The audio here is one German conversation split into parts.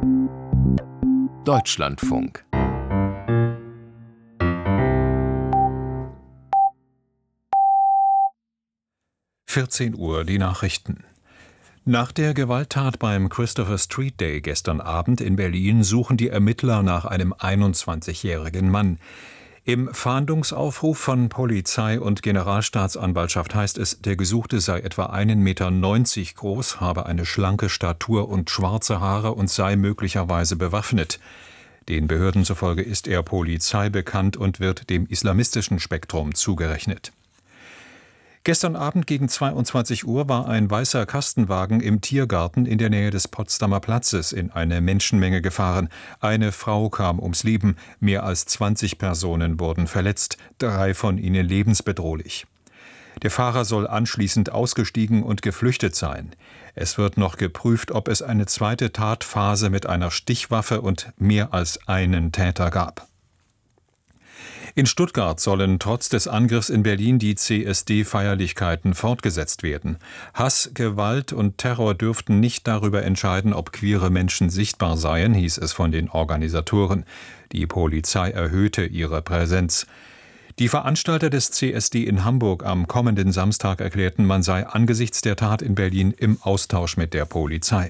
Deutschlandfunk. Uhr, die Nachrichten. Nach der Gewalttat beim Christopher Street Day gestern Abend in Berlin suchen die Ermittler nach einem 21-jährigen Mann. Im Fahndungsaufruf von Polizei und Generalstaatsanwaltschaft heißt es, der Gesuchte sei etwa 1,90 Meter groß, habe eine schlanke Statur und schwarze Haare und sei möglicherweise bewaffnet. Den Behörden zufolge ist er Polizei bekannt und wird dem islamistischen Spektrum zugerechnet. Gestern Abend gegen 22 Uhr war ein weißer Kastenwagen im Tiergarten in der Nähe des Potsdamer Platzes in eine Menschenmenge gefahren. Eine Frau kam ums Leben, mehr als 20 Personen wurden verletzt, 3 von ihnen lebensbedrohlich. Der Fahrer soll anschließend ausgestiegen und geflüchtet sein. Es wird noch geprüft, ob es eine zweite Tatphase mit einer Stichwaffe und mehr als einen Täter gab. In Stuttgart sollen trotz des Angriffs in Berlin die CSD-Feierlichkeiten fortgesetzt werden. Hass, Gewalt und Terror dürften nicht darüber entscheiden, ob queere Menschen sichtbar seien, hieß es von den Organisatoren. Die Polizei erhöhte ihre Präsenz. Die Veranstalter des CSD in Hamburg am kommenden Samstag erklärten, man sei angesichts der Tat in Berlin im Austausch mit der Polizei.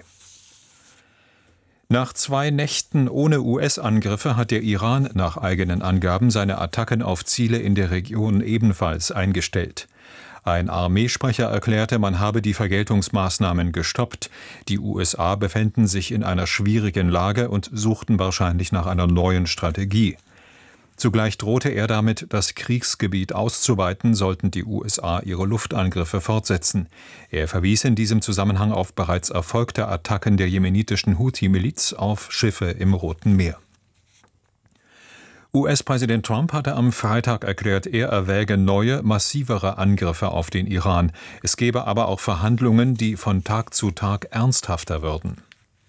Nach 2 Nächten ohne US-Angriffe hat der Iran nach eigenen Angaben seine Attacken auf Ziele in der Region ebenfalls eingestellt. Ein Armeesprecher erklärte, man habe die Vergeltungsmaßnahmen gestoppt. Die USA befänden sich in einer schwierigen Lage und suchten wahrscheinlich nach einer neuen Strategie. Zugleich drohte er damit, das Kriegsgebiet auszuweiten, sollten die USA ihre Luftangriffe fortsetzen. Er verwies in diesem Zusammenhang auf bereits erfolgte Attacken der jemenitischen Houthi-Miliz auf Schiffe im Roten Meer. US-Präsident Trump hatte am Freitag erklärt, er erwäge neue, massivere Angriffe auf den Iran. Es gebe aber auch Verhandlungen, die von Tag zu Tag ernsthafter würden.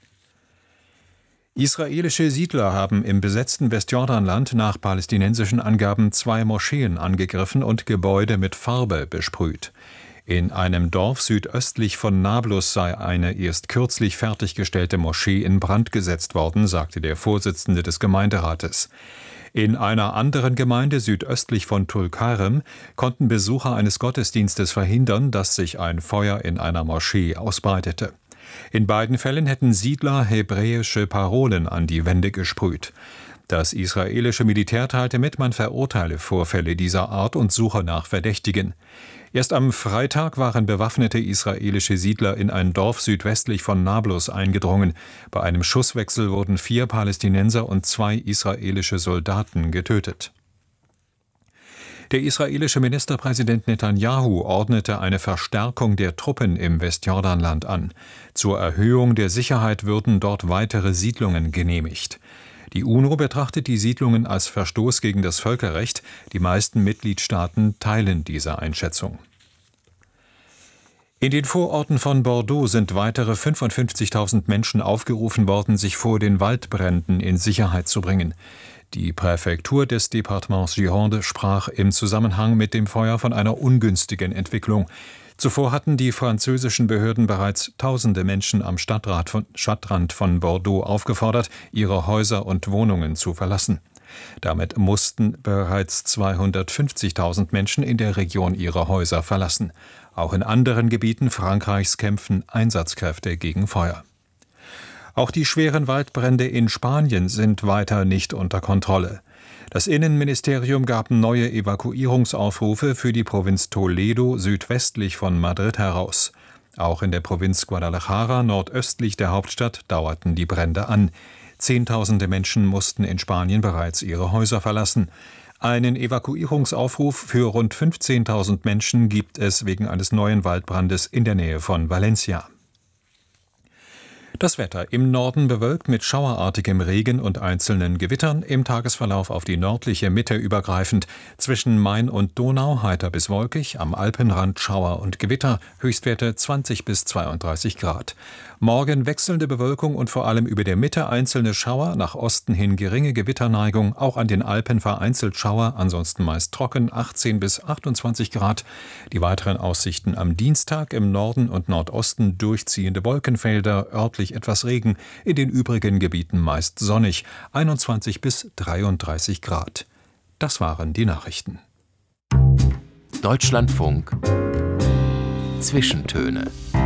Israelische Siedler haben im besetzten Westjordanland nach palästinensischen Angaben 2 Moscheen angegriffen und Gebäude mit Farbe besprüht. In einem Dorf südöstlich von Nablus sei eine erst kürzlich fertiggestellte Moschee in Brand gesetzt worden, sagte der Vorsitzende des Gemeinderates. In einer anderen Gemeinde südöstlich von Tulkarem konnten Besucher eines Gottesdienstes verhindern, dass sich ein Feuer in einer Moschee ausbreitete. In beiden Fällen hätten Siedler hebräische Parolen an die Wände gesprüht. Das israelische Militär teilte mit, man verurteile Vorfälle dieser Art und suche nach Verdächtigen. Erst am Freitag waren bewaffnete israelische Siedler in ein Dorf südwestlich von Nablus eingedrungen. Bei einem Schusswechsel wurden 4 Palästinenser und 2 israelische Soldaten getötet. Der israelische Ministerpräsident Netanyahu ordnete eine Verstärkung der Truppen im Westjordanland an. Zur Erhöhung der Sicherheit würden dort weitere Siedlungen genehmigt. Die UNO betrachtet die Siedlungen als Verstoß gegen das Völkerrecht. Die meisten Mitgliedstaaten teilen diese Einschätzung. In den Vororten von Bordeaux sind weitere 55.000 Menschen aufgerufen worden, sich vor den Waldbränden in Sicherheit zu bringen. Die Präfektur des Departements Gironde sprach im Zusammenhang mit dem Feuer von einer ungünstigen Entwicklung. Zuvor hatten die französischen Behörden bereits tausende Menschen am Stadtrand von Bordeaux aufgefordert, ihre Häuser und Wohnungen zu verlassen. Damit mussten bereits 250.000 Menschen in der Region ihre Häuser verlassen. Auch in anderen Gebieten Frankreichs kämpfen Einsatzkräfte gegen Feuer. Auch die schweren Waldbrände in Spanien sind weiter nicht unter Kontrolle. Das Innenministerium gab neue Evakuierungsaufrufe für die Provinz Toledo südwestlich von Madrid heraus. Auch in der Provinz Guadalajara nordöstlich der Hauptstadt dauerten die Brände an. Zehntausende Menschen mussten in Spanien bereits ihre Häuser verlassen. Einen Evakuierungsaufruf für rund 15.000 Menschen gibt es wegen eines neuen Waldbrandes in der Nähe von Valencia. Das Wetter: im Norden bewölkt mit schauerartigem Regen und einzelnen Gewittern, im Tagesverlauf auf die nördliche Mitte übergreifend. Zwischen Main und Donau heiter bis wolkig, am Alpenrand Schauer und Gewitter, Höchstwerte 20 bis 32 Grad. Morgen wechselnde Bewölkung und vor allem über der Mitte einzelne Schauer, nach Osten hin geringe Gewitterneigung, auch an den Alpen vereinzelt Schauer, ansonsten meist trocken, 18 bis 28 Grad. Die weiteren Aussichten am Dienstag: im Norden und Nordosten durchziehende Wolkenfelder, örtlich gelegentlich etwas Regen, in den übrigen Gebieten meist sonnig, 21 bis 33 Grad. Das waren die Nachrichten. Deutschlandfunk Zwischentöne.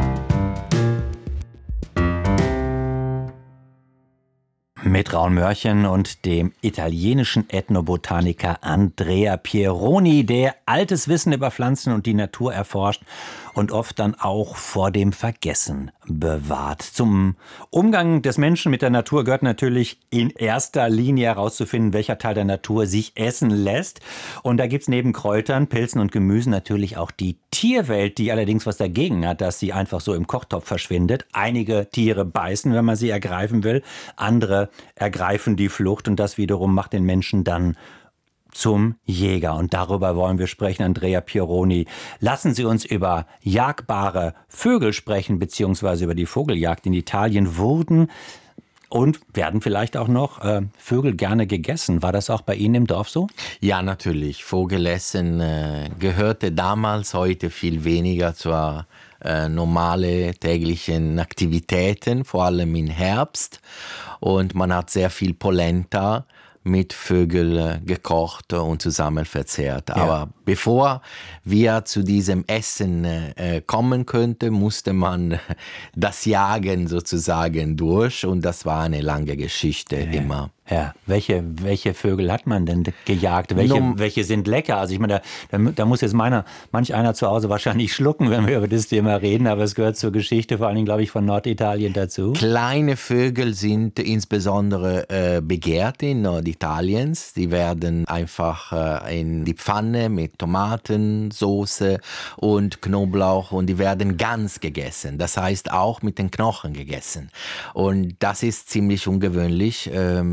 Mit Raun Mörchen und dem italienischen Ethnobotaniker Andrea Pieroni, der altes Wissen über Pflanzen und die Natur erforscht und oft dann auch vor dem Vergessen bewahrt. Zum Umgang des Menschen mit der Natur gehört natürlich in erster Linie herauszufinden, welcher Teil der Natur sich essen lässt. Und da gibt's neben Kräutern, Pilzen und Gemüsen natürlich auch die Tierwelt, die allerdings was dagegen hat, dass sie einfach so im Kochtopf verschwindet. Einige Tiere beißen, wenn man sie ergreifen will. Andere ergreifen die Flucht und das wiederum macht den Menschen dann zum Jäger. Und darüber wollen wir sprechen, Andrea Pieroni. Lassen Sie uns über jagbare Vögel sprechen, beziehungsweise über die Vogeljagd. In Italien wurden und werden vielleicht auch noch Vögel gerne gegessen. War das auch bei Ihnen im Dorf so? Ja, natürlich. Vogelessen gehörte damals, heute viel weniger zur normale täglichen Aktivitäten, vor allem im Herbst. Und man hat sehr viel Polenta mit Vögeln gekocht und zusammen verzehrt. Ja. Aber bevor wir zu diesem Essen kommen könnten, musste man das Jagen sozusagen durch und das war eine lange Geschichte immer. Ja, welche Vögel hat man denn gejagt? Welche sind lecker? Also ich meine, da muss jetzt manch einer zu Hause wahrscheinlich schlucken, wenn wir über das Thema reden, aber es gehört zur Geschichte, vor allen Dingen, glaube ich, von Norditalien dazu. Kleine Vögel sind insbesondere begehrt in Norditaliens. Die werden einfach in die Pfanne mit Tomaten, Soße und Knoblauch und die werden ganz gegessen. Das heißt auch mit den Knochen gegessen. Und das ist ziemlich ungewöhnlich.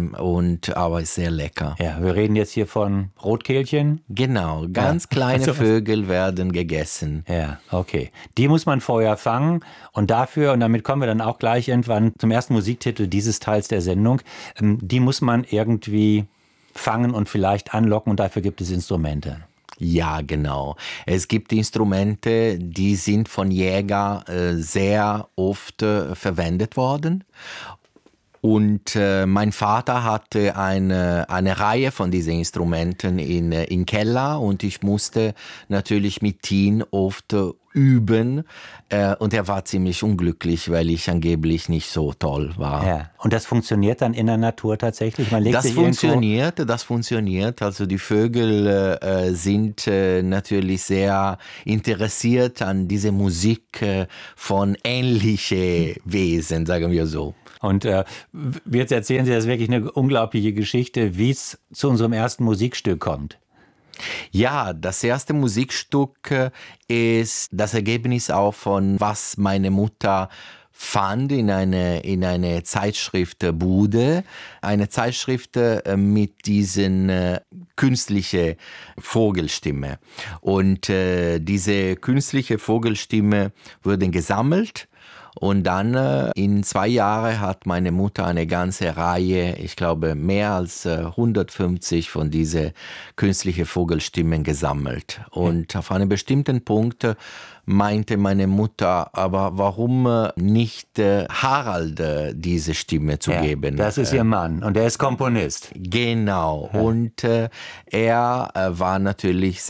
Aber ist sehr lecker. Ja, wir reden jetzt hier von Rotkehlchen? Genau, ganz kleine Vögel werden gegessen. Ja, okay. Die muss man vorher fangen und damit kommen wir dann auch gleich irgendwann zum ersten Musiktitel dieses Teils der Sendung. Die muss man irgendwie fangen und vielleicht anlocken und dafür gibt es Instrumente. Ja, genau. Es gibt Instrumente, die sind von Jägern sehr oft verwendet worden. Und mein Vater hatte eine Reihe von diesen Instrumenten in Keller und ich musste natürlich mit ihm oft üben und er war ziemlich unglücklich, weil ich angeblich nicht so toll war. Ja. Und das funktioniert dann in der Natur tatsächlich? Das funktioniert. Also die Vögel sind natürlich sehr interessiert an diese Musik von ähnlichen Wesen, sagen wir so. Und jetzt erzählen Sie, das ist wirklich eine unglaubliche Geschichte, wie es zu unserem ersten Musikstück kommt. Ja, das erste Musikstück ist das Ergebnis auch von was meine Mutter fand in eine Zeitschriftbude, eine Zeitschrift mit diesen künstliche Vogelstimme. Und diese künstliche Vogelstimme wurden gesammelt. Und dann in 2 Jahren hat meine Mutter eine ganze Reihe, ich glaube mehr als 150 von diesen künstlichen Vogelstimmen gesammelt. Und auf einem bestimmten Punkt meinte meine Mutter, aber warum nicht Harald diese Stimme zu geben? Das ist ihr Mann und er ist Komponist. Genau. Ja. Und er war natürlich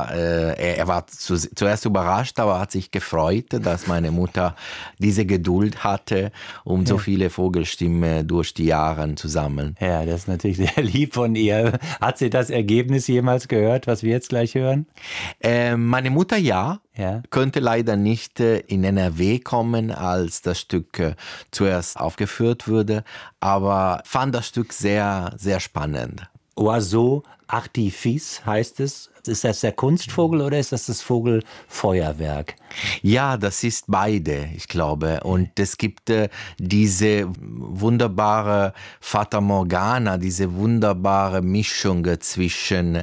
er war zuerst überrascht, aber hat sich gefreut, dass meine Mutter diese Geduld hatte, um so viele Vogelstimmen durch die Jahre zu sammeln. Ja, das ist natürlich sehr lieb von ihr. Hat sie das Ergebnis jemals gehört, was wir jetzt gleich hören? Meine Mutter ja. Könnte leider nicht in NRW kommen, als das Stück zuerst aufgeführt wurde, aber fand das Stück sehr, sehr spannend. Oiseau Artifice heißt es. Ist das der Kunstvogel oder ist das Vogelfeuerwerk? Ja, das ist beide, ich glaube. Und es gibt diese wunderbare Fata Morgana, diese wunderbare Mischung zwischen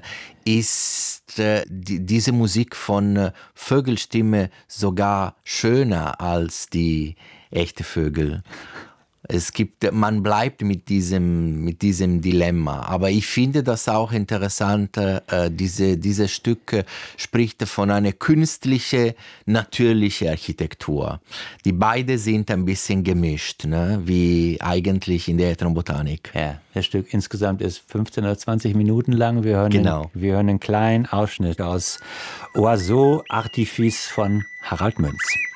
diese Musik von Vögelstimme sogar schöner als die echte Vögel. Man bleibt mit diesem Dilemma. Aber ich finde das auch interessant, diese Stück spricht von einer künstlichen, natürlichen Architektur. Die beide sind ein bisschen gemischt, ne? Wie eigentlich in der Ethnobotanik. Ja, das Stück insgesamt ist 15 oder 20 Minuten lang. Wir hören einen kleinen Ausschnitt aus Oiseau Artifice von Harald Münz.